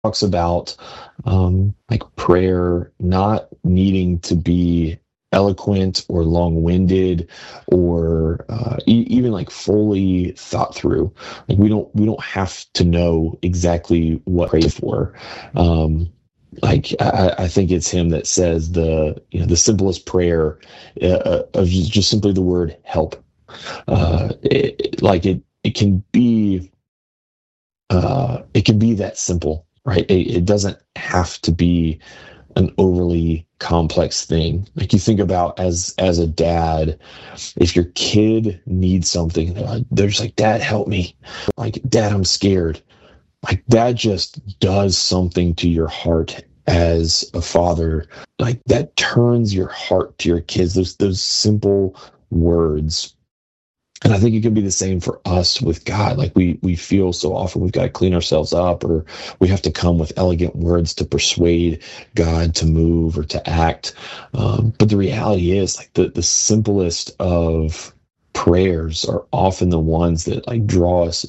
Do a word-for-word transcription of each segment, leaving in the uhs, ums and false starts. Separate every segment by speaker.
Speaker 1: talks about um, like prayer not needing to be eloquent or long-winded or uh, e- even like fully thought through. Like we don't we don't have to know exactly what to pray for. Um, like I, I think it's him that says the you know the simplest prayer uh, of just, just simply the word help. Uh, it, like it it can be uh, it can be that simple, right? It, it doesn't have to be an overly complex thing. Like you think about as as a dad, if your kid needs something, they're just like, Dad, help me. Like, Dad, I'm scared. Like that just does something to your heart as a father. Like that turns your heart to your kids. Those those simple words. And I think it can be the same for us with God. Like we we feel so often we've got to clean ourselves up, or we have to come with elegant words to persuade God to move or to act. Um, but the reality is, like the the simplest of prayers are often the ones that like draw us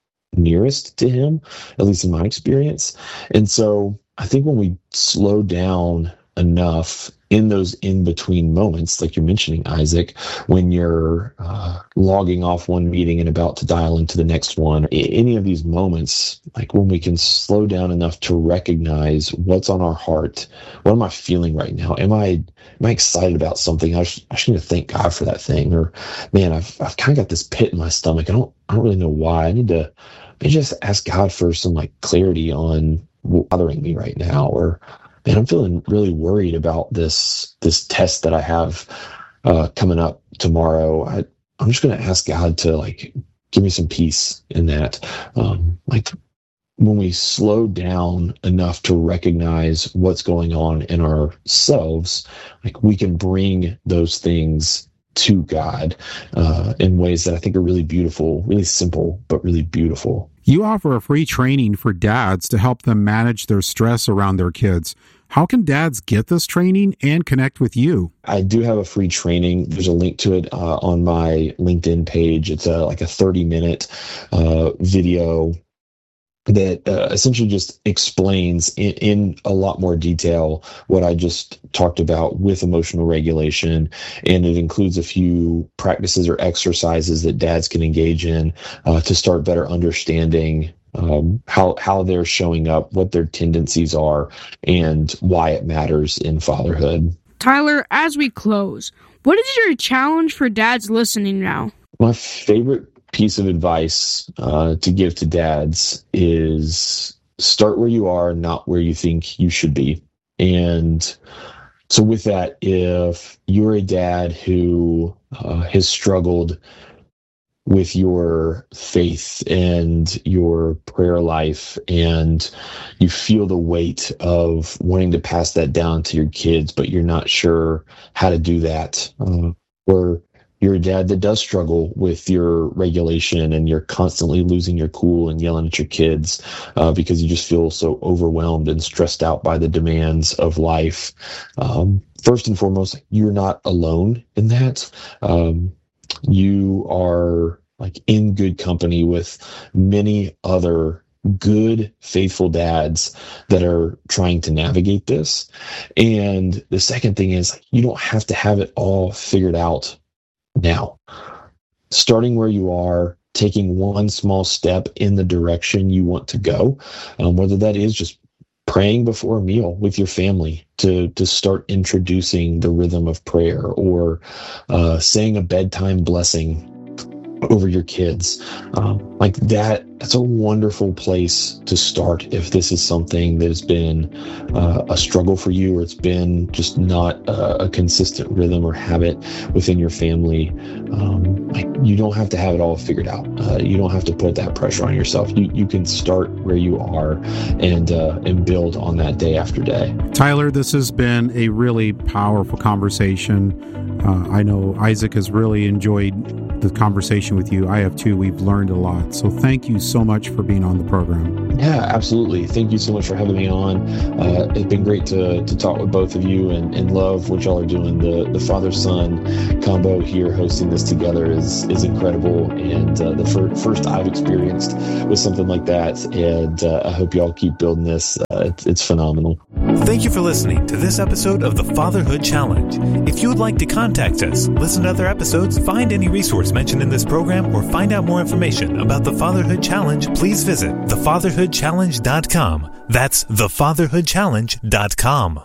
Speaker 1: nearest to Him, at least in my experience. And so I think when we slow down enough in those in-between moments, like you're mentioning, Isaac, when you're uh, logging off one meeting and about to dial into the next one, any of these moments, like when we can slow down enough to recognize what's on our heart, what am I feeling right now? Am I am I excited about something? I, sh- I should need to thank God for that thing. Or, man, I've I've kind of got this pit in my stomach. I don't I don't really know why. I need to maybe just ask God for some like clarity on what's bothering me right now. Or, man, I'm feeling really worried about this this test that I have uh, coming up tomorrow. I, I'm just going to ask God to like give me some peace in that. Um, like when we slow down enough to recognize what's going on in ourselves, like we can bring those things to God uh, in ways that I think are really beautiful, really simple, but really beautiful.
Speaker 2: You offer a free training for dads to help them manage their stress around their kids. How can dads get this training and connect with you?
Speaker 1: I do have a free training. There's a link to it uh, on my LinkedIn page. It's a, like a thirty minute uh, video that uh, essentially just explains in, in a lot more detail what I just talked about with emotional regulation. And it includes a few practices or exercises that dads can engage in uh, to start better understanding um, how, how they're showing up, what their tendencies are, and why it matters in fatherhood.
Speaker 3: Tyler, as we close, what is your challenge for dads listening now?
Speaker 1: My favorite piece of advice uh, to give to dads is start where you are, not where you think you should be. And so with that, if you're a dad who uh, has struggled with your faith and your prayer life, and you feel the weight of wanting to pass that down to your kids, but you're not sure how to do that, uh, or you're a dad that does struggle with your regulation and you're constantly losing your cool and yelling at your kids uh, because you just feel so overwhelmed and stressed out by the demands of life. Um, first and foremost, you're not alone in that. Um, you are like in good company with many other good, faithful dads that are trying to navigate this. And the second thing is you don't have to have it all figured out now. Starting where you are, taking one small step in the direction you want to go, um, whether that is just praying before a meal with your family to to start introducing the rhythm of prayer, or uh, saying a bedtime blessing over your kids. Um, like that, that's a wonderful place to start if this is something that has been uh, a struggle for you, or it's been just not a, a consistent rhythm or habit within your family. Um, like you don't have to have it all figured out. Uh, you don't have to put that pressure on yourself. You you can start where you are and uh, and build on that day after day.
Speaker 2: Tyler, this has been a really powerful conversation. Uh, I know Isaac has really enjoyed the conversation with you. I have too. We've learned a lot. So thank you so much for being on the program.
Speaker 1: Yeah, absolutely. Thank you so much for having me on. Uh, it's been great to to talk with both of you, and, and love what y'all are doing. The the father-son combo here hosting this together is is incredible, and uh, the fir- first I've experienced with something like that, and uh, I hope y'all keep building this. Uh, it's, it's phenomenal.
Speaker 4: Thank you for listening to this episode of the Fatherhood Challenge. If you would like to contact us, listen to other episodes, find any resource mentioned in this program, or find out more information about the Fatherhood Challenge, please visit the fatherhood challenge dot com. That's the fatherhood challenge dot com.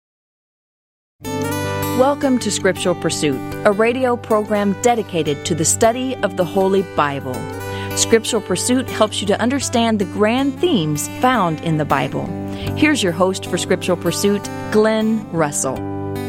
Speaker 5: Welcome to Scriptural Pursuit, a radio program dedicated to the study of the Holy Bible. Scriptural Pursuit helps you to understand the grand themes found in the Bible. Here's your host for Scriptural Pursuit, Glenn Russell.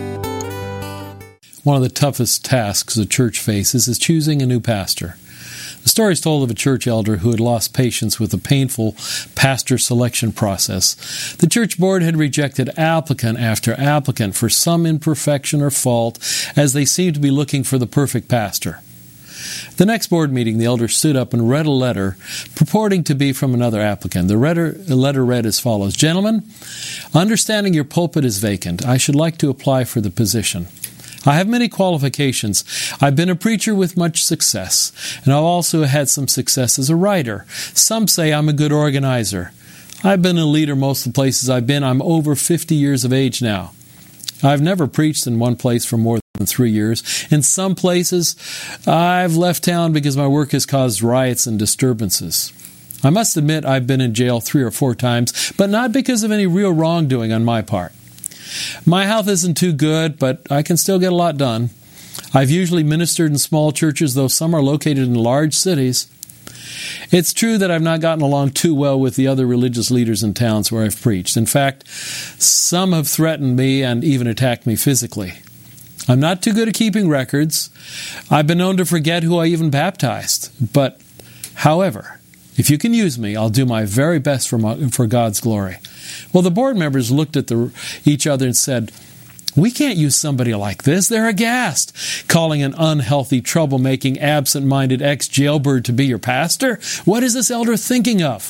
Speaker 6: One of the toughest tasks a church faces is choosing a new pastor. The story is told of a church elder who had lost patience with the painful pastor selection process. The church board had rejected applicant after applicant for some imperfection or fault, as they seemed to be looking for the perfect pastor. The next board meeting, the elder stood up and read a letter purporting to be from another applicant. The letter read as follows: Gentlemen, understanding your pulpit is vacant, I should like to apply for the position. I have many qualifications. I've been a preacher with much success, and I've also had some success as a writer. Some say I'm a good organizer. I've been a leader most of the places I've been. I'm over fifty years of age now. I've never preached in one place for more than three years. In some places, I've left town because my work has caused riots and disturbances. I must admit I've been in jail three or four times, but not because of any real wrongdoing on my part. My health isn't too good, but I can still get a lot done. I've usually ministered in small churches, though some are located in large cities. It's true that I've not gotten along too well with the other religious leaders in towns where I've preached. In fact, some have threatened me and even attacked me physically. I'm not too good at keeping records. I've been known to forget who I even baptized. But, however, if you can use me, I'll do my very best for, my, for God's glory. Well, the board members looked at the, each other and said, we can't use somebody like this. They're aghast, calling an unhealthy, troublemaking, absent-minded ex-jailbird to be your pastor. What is this elder thinking of?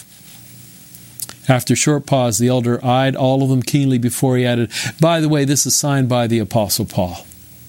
Speaker 6: After a short pause, the elder eyed all of them keenly before he added, by the way, this is signed by the Apostle Paul.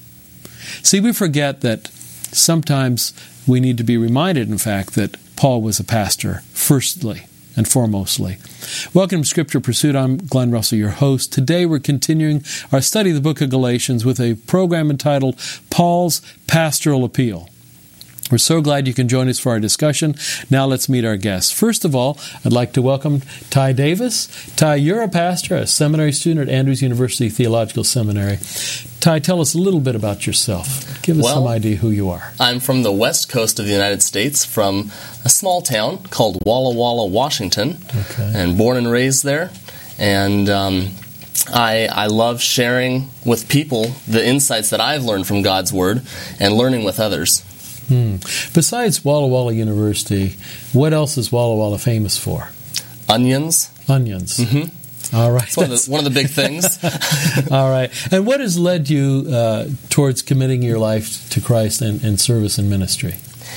Speaker 6: See, we forget that sometimes we need to be reminded, in fact, that Paul was a pastor, firstly and foremostly. Welcome to Scripture Pursuit. I'm Glenn Russell, your host. Today we're continuing our study of the book of Galatians with a program entitled Paul's Pastoral Appeal. We're so glad you can join us for our discussion. Now let's meet our guests. First of all, I'd like to welcome Ty Davis. Ty, you're a pastor, a seminary student at Andrews University Theological Seminary. Ty, tell us a little bit about yourself. Give us
Speaker 7: well,
Speaker 6: some idea who you are.
Speaker 7: I'm from the west coast of the United States, from a small town called Walla Walla, Washington, okay. and born and raised there. And um, I, I love sharing with people the insights that I've learned from God's Word and learning with others.
Speaker 6: Hmm. Besides Walla Walla University, what else is Walla Walla famous for?
Speaker 7: Onions.
Speaker 6: Onions.
Speaker 7: Mm-hmm.
Speaker 6: All right.
Speaker 7: It's one of the, one of the big things.
Speaker 6: All right. And what has led you uh, towards committing your life to Christ and, and service and ministry?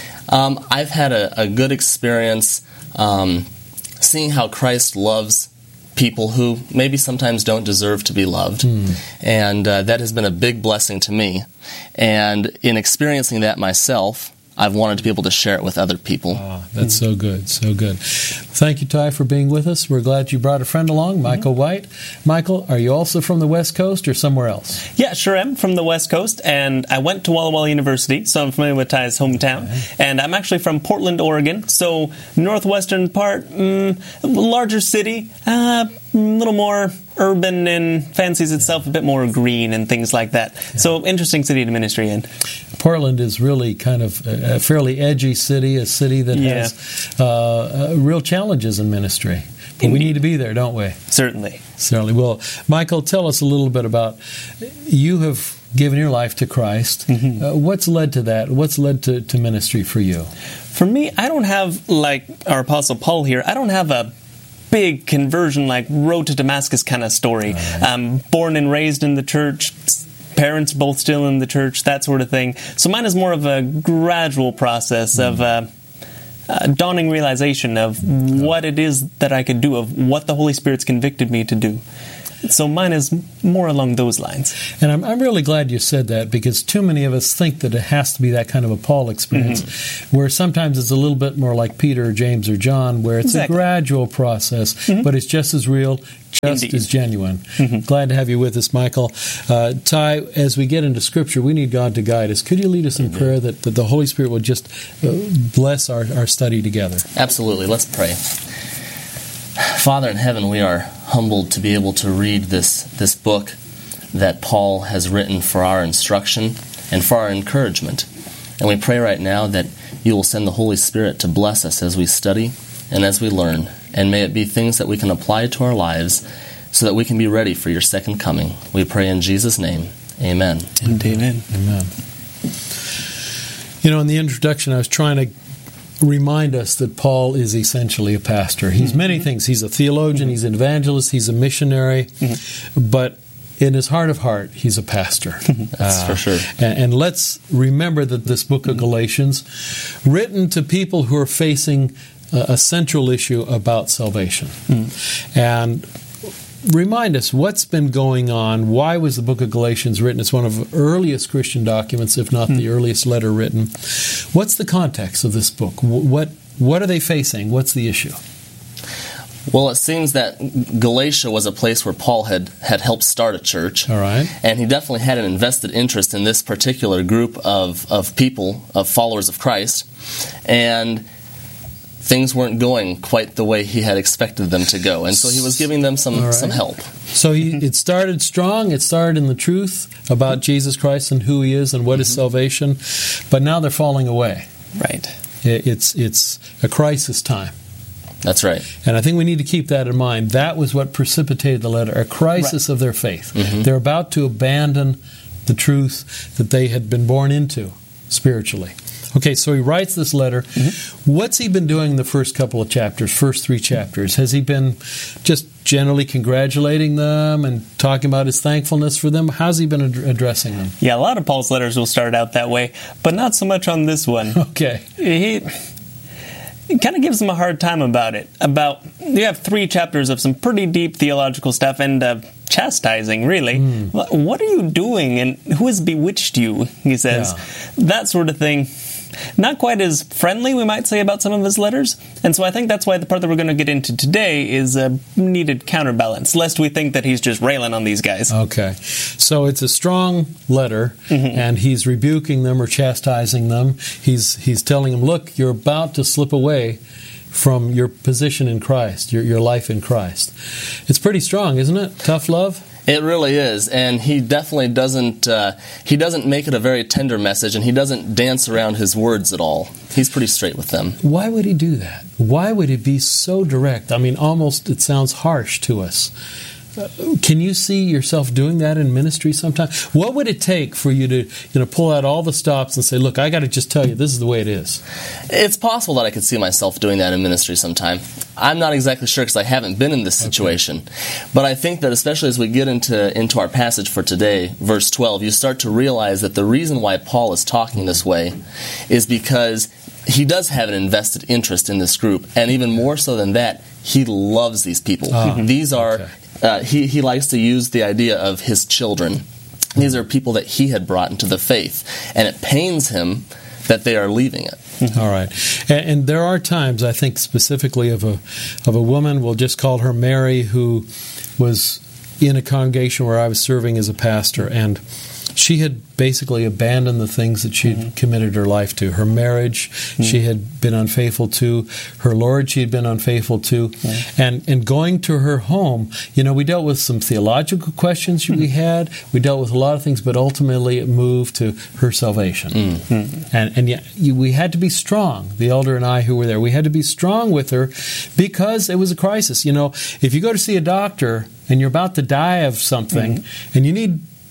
Speaker 7: Um, I've had a, a good experience um, seeing how Christ loves people who maybe sometimes don't deserve to be loved. Mm. And uh, that has been a big blessing to me. And in experiencing that myself, I've wanted to be able to share it with other people.
Speaker 6: Ah, that's so good, so good. Thank you, Ty, for being with us. We're glad you brought a friend along, Michael mm-hmm. White. Michael, are you also from the West Coast or somewhere else?
Speaker 8: Yeah, sure am, from the West Coast, and I went to Walla Walla University, so I'm familiar with Ty's hometown. Okay. And I'm actually from Portland, Oregon, so northwestern part, mm, larger city, uh, a little more urban and fancies itself a bit more green and things like that. Yeah. So interesting city to ministry in.
Speaker 6: Portland is really kind of a fairly edgy city, a city that yeah. has uh, uh, real challenges in ministry. But we need to be there, don't we?
Speaker 8: Certainly.
Speaker 6: Certainly. Well, Michael, tell us a little bit about, you have given your life to Christ. Mm-hmm. Uh, what's led to that? What's led to, to ministry for you?
Speaker 8: For me, I don't have, like our Apostle Paul here, I don't have a big conversion, like road to Damascus kind of story. Right. Um, born and raised in the church, parents both still in the church, that sort of thing. So mine is more of a gradual process mm. of uh, uh, dawning realization of what it is that I could do, of what the Holy Spirit's convicted me to do. So mine is more along those lines.
Speaker 6: And I'm, I'm really glad you said that, because too many of us think that it has to be that kind of a Paul experience, mm-hmm. where sometimes it's a little bit more like Peter or James or John, where it's exactly. a gradual process, mm-hmm. but it's just as real, just Indeed. as genuine. Mm-hmm. Glad to have you with us, Michael. Uh, Ty, as we get into Scripture, we need God to guide us. Could you lead us in mm-hmm. prayer that, that the Holy Spirit will just uh, bless our, our study together?
Speaker 7: Absolutely. Let's pray. Father in heaven, we are humbled to be able to read this, this book that Paul has written for our instruction and for our encouragement. And we pray right now that you will send the Holy Spirit to bless us as we study and as we learn. And may it be things that we can apply to our lives so that we can be ready for your second coming. We pray in Jesus' name. Amen.
Speaker 8: And amen.
Speaker 6: Amen. You know, in the introduction, I was trying to remind us that Paul is essentially a pastor. He's mm-hmm. many things. He's a theologian, mm-hmm. he's an evangelist, he's a missionary, mm-hmm. but in his heart of heart, he's a pastor.
Speaker 7: That's uh, for sure.
Speaker 6: And, and let's remember that this book of Galatians, written to people who are facing a, a central issue about salvation. Mm-hmm. And remind us what's been going on. Why was the book of Galatians written? It's one of the earliest Christian documents, if not mm. the earliest letter written. What's the context of this book? What what are they facing? What's the issue?
Speaker 7: Well, it seems that Galatia was a place where Paul had, had helped start a church.
Speaker 6: All right.
Speaker 7: And he definitely had an invested interest in this particular group of, of people, of followers of Christ. And things weren't going quite the way he had expected them to go. And so he was giving them some, right. some help.
Speaker 6: So he, it started strong. It started in the truth about Jesus Christ and who he is and what mm-hmm. is salvation. But now they're falling away.
Speaker 8: Right.
Speaker 6: It, it's, it's a crisis time.
Speaker 7: That's right.
Speaker 6: And I think we need to keep that in mind. That was what precipitated the letter, a crisis right. of their faith. Mm-hmm. They're about to abandon the truth that they had been born into spiritually. Okay, so he writes this letter. Mm-hmm. What's he been doing in the first couple of chapters, first three chapters? Has he been just generally congratulating them and talking about his thankfulness for them? How's he been ad- addressing them?
Speaker 8: Yeah, a lot of Paul's letters will start out that way, but not so much on this one.
Speaker 6: Okay.
Speaker 8: He, he kind of gives them a hard time about it. About you have three chapters of some pretty deep theological stuff and uh, chastising, really. Mm. What are you doing, and who has bewitched you, he says. Yeah. That sort of thing. Not quite as friendly, we might say, about some of his letters. And so I think that's why the part that we're going to get into today is a needed counterbalance, lest we think that he's just railing on these guys.
Speaker 6: Okay. So it's a strong letter, mm-hmm. and he's rebuking them or chastising them. He's he's telling them, look, you're about to slip away from your position in Christ, your, your life in Christ. It's pretty strong, isn't it? Tough love?
Speaker 7: It really is, and he definitely doesn't uh, he doesn't make it a very tender message, and he doesn't dance around his words at all. He's pretty straight with them.
Speaker 6: Why would he do that? Why would he be so direct? I mean, almost it sounds harsh to us. Uh, can you see yourself doing that in ministry sometime? What would it take for you to, you know, pull out all the stops and say, look, I got to just tell you, this is the way it is?
Speaker 7: It's possible that I could see myself doing that in ministry sometime. I'm not exactly sure because I haven't been in this situation. Okay. But I think that especially as we get into, into our passage for today, verse twelve, you start to realize that the reason why Paul is talking this way is because he does have an invested interest in this group. And even more so than that, he loves these people. Oh, these are... Okay. Uh, he, he likes to use the idea of his children. These are people that he had brought into the faith. And it pains him that they are leaving it.
Speaker 6: All right. And, and there are times, I think specifically of a of a woman, we'll just call her Mary, who was in a congregation where I was serving as a pastor, and she had basically abandoned the things that she'd mm-hmm. committed her life to. Her marriage, mm-hmm. she had been unfaithful to. Her Lord, she had been unfaithful to. Mm-hmm. And and going to her home, you know, we dealt with some theological questions mm-hmm. we had. We dealt with a lot of things, but ultimately it moved to her salvation. Mm-hmm. And and yet we had to be strong, the elder and I who were there. We had to be strong with her because it was a crisis. You know, if you go to see a doctor and you're about to die of something mm-hmm. and you need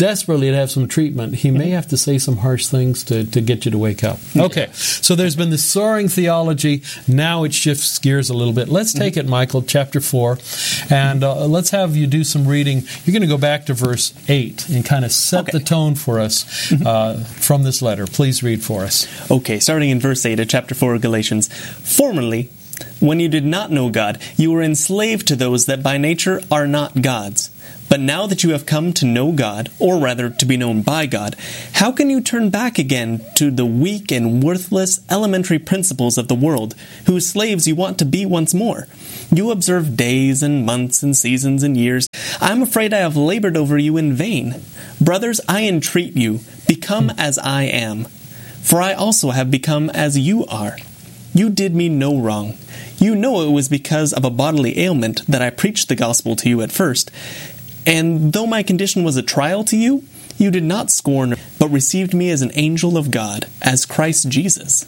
Speaker 6: desperately to have some treatment, he may have to say some harsh things to, to get you to wake up. Okay, so there's been this soaring theology. Now it shifts gears a little bit. Let's take it, Michael, chapter four, and uh, let's have you do some reading. You're going to go back to verse eight and kind of set
Speaker 8: okay.
Speaker 6: the tone for us uh, from this letter. Please read for us.
Speaker 8: Okay, starting in verse eight of chapter four of Galatians. Formerly, when you did not know God, you were enslaved to those that by nature are not gods. But now that you have come to know God, or rather to be known by God, how can you turn back again to the weak and worthless elementary principles of the world, whose slaves you want to be once more? You observe days and months and seasons and years. I am afraid I have labored over you in vain. Brothers, I entreat you, become as I am. For I also have become as you are. You did me no wrong. You know it was because of a bodily ailment that I preached the gospel to you at first. And though my condition was a trial to you, you did not scorn, but received me as an angel of God, as Christ Jesus.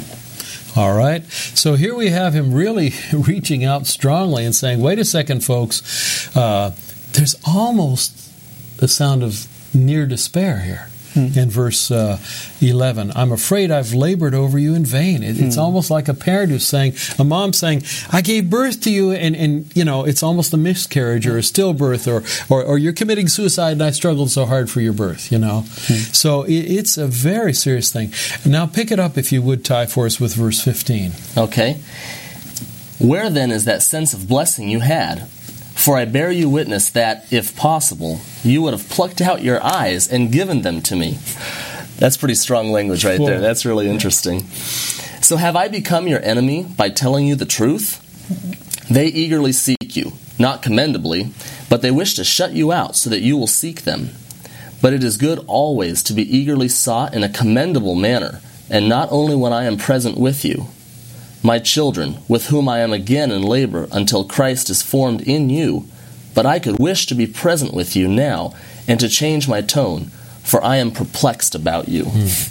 Speaker 6: All right. So here we have him really reaching out strongly and saying, wait a second, folks, uh, there's almost a sound of near despair here. Hmm. In verse uh, eleven, I'm afraid I've labored over you in vain. It, it's hmm. almost like a parent who's saying, a mom saying, I gave birth to you, and, and you know, it's almost a miscarriage or a stillbirth, or, or, or you're committing suicide and I struggled so hard for your birth, you know. Hmm. So it, it's a very serious thing. Now pick it up, if you would, Ty, for us with verse fifteen.
Speaker 7: Okay. Where then is that sense of blessing you had? For I bear you witness that, if possible, you would have plucked out your eyes and given them to me. That's pretty strong language right there. That's really interesting. So have I become your enemy by telling you the truth? They eagerly seek you, not commendably, but they wish to shut you out so that you will seek them. But it is good always to be eagerly sought in a commendable manner, and not only when I am present with you. My children, with whom I am again in labor until Christ is formed in you, but I could wish to be present with you now and to change my tone, for I am perplexed about you.
Speaker 6: Hmm.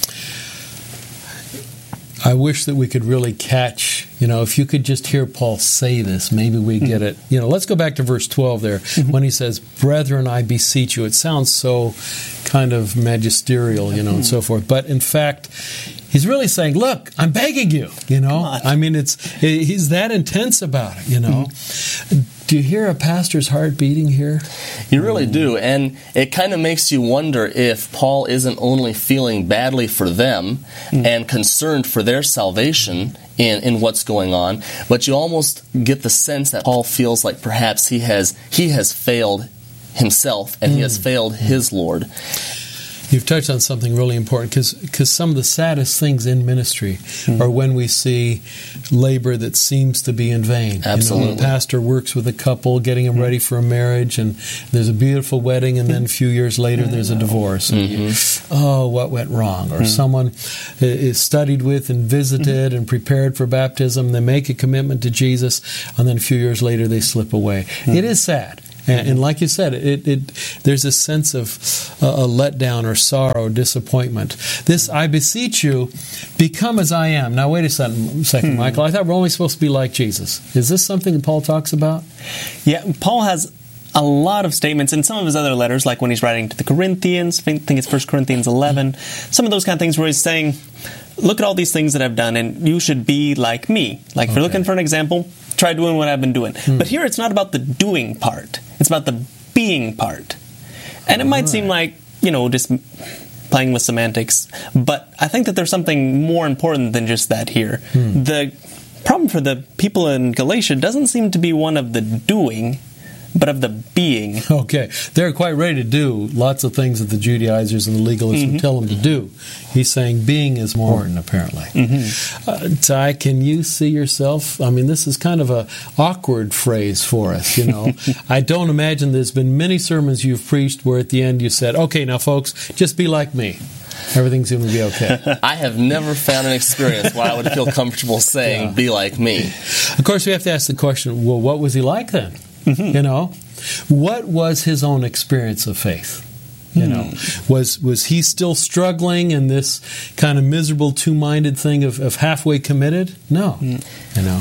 Speaker 6: I wish that we could really catch, you know, if you could just hear Paul say this, maybe we get it. You know, let's go back to verse twelve there, mm-hmm. when he says, brethren, I beseech you. It sounds so kind of magisterial, you know, mm-hmm. and so forth. But in fact, he's really saying, look, I'm begging you, you know. I mean, it's he's that intense about it, you know. Mm-hmm. Do you hear a pastor's heart beating here?
Speaker 7: You really do. And it kind of makes you wonder if Paul isn't only feeling badly for them mm-hmm. and concerned for their salvation in, in what's going on, but you almost get the sense that Paul feels like perhaps he has he has failed himself and mm-hmm. he has failed his Lord.
Speaker 6: You've touched on something really important, because some of the saddest things in ministry mm-hmm. are when we see labor that seems to be in vain.
Speaker 7: Absolutely.
Speaker 6: You know, a pastor works with a couple, getting them mm-hmm. ready for a marriage, and there's a beautiful wedding, and then a few years later there's a divorce. Mm-hmm. And, oh, what went wrong? Or mm-hmm. someone is studied with and visited mm-hmm. and prepared for baptism, they make a commitment to Jesus, and then a few years later they slip away. Mm-hmm. It is sad. And, and like you said, it, it there's a sense of uh, a letdown or sorrow, disappointment. This, I beseech you, become as I am. Now, wait a second, second hmm. Michael. I thought we're only supposed to be like Jesus. Is this something that Paul talks about?
Speaker 8: Yeah, Paul has a lot of statements in some of his other letters, like when he's writing to the Corinthians, I think it's First Corinthians eleven, some of those kind of things where he's saying, look at all these things that I've done, and you should be like me. Like, if okay. you're looking for an example, try doing what I've been doing. Hmm. But here it's not about the doing part. It's about the being part. And it might right. seem like, you know, just playing with semantics, but I think that there's something more important than just that here. Hmm. The problem for the people in Galatia doesn't seem to be one of the doing, but of the being.
Speaker 6: Okay. They're quite ready to do lots of things that the Judaizers and the legalists mm-hmm. would tell them to do. He's saying being is more important, apparently. Mm-hmm. Uh, Ty, can you see yourself? I mean, this is kind of a awkward phrase for us, you know. I don't imagine there's been many sermons you've preached where at the end you said, okay, now folks, just be like me. Everything's going to be okay.
Speaker 7: I have never found an experience where I would feel comfortable saying, yeah. be like me.
Speaker 6: Of course, we have to ask the question, well, what was he like then? Mm-hmm. You know, what was his own experience of faith? You know, mm. was was he still struggling in this kind of miserable two-minded thing of, of halfway committed? No. Mm. You know,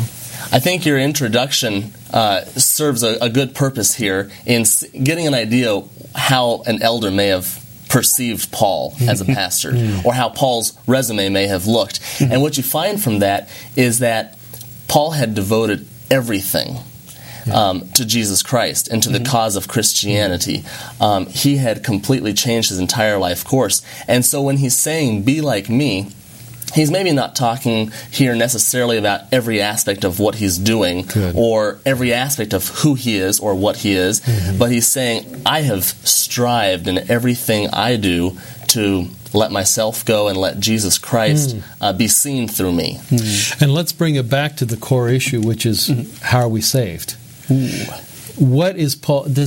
Speaker 7: I think your introduction uh, serves a, a good purpose here in getting an idea how an elder may have perceived Paul as a pastor, or how Paul's resume may have looked. And what you find from that is that Paul had devoted everything um, to Jesus Christ and to the cause of Christianity. Um, he had completely changed his entire life course. And so when he's saying, be like me, he's maybe not talking here necessarily about every aspect of what he's doing
Speaker 6: Good.
Speaker 7: or every aspect of who he is or what he is, mm-hmm. but he's saying, I have strived in everything I do to let myself go and let Jesus Christ mm. uh, be seen through me.
Speaker 6: Mm. And let's bring it back to the core issue, which is mm-hmm. how are we saved? Ooh. What is Paul...